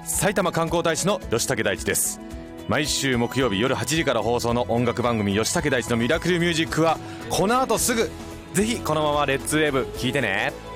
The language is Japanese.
埼玉観光大使の吉武大地です。毎週木曜日夜8時から放送の音楽番組吉武大地のミラクルミュージックはこの後すぐ。ぜひこのままレッツウェーブ聞いてね。